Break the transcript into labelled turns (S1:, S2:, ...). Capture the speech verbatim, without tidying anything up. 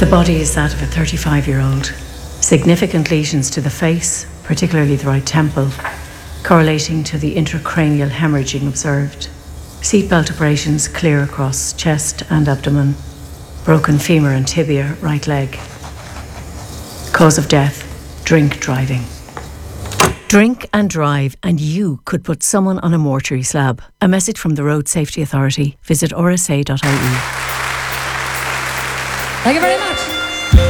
S1: The body is that of a thirty-five-year-old. Significant lesions to the face, particularly the right temple, correlating to the intracranial hemorrhaging observed. Seatbelt abrasions clear across chest and abdomen. Broken femur and tibia, right leg. Cause of death, drink driving. Drink and drive, and you could put someone on a mortuary slab. A message from the Road Safety Authority. Visit r s a dot i e.
S2: Thank you very much.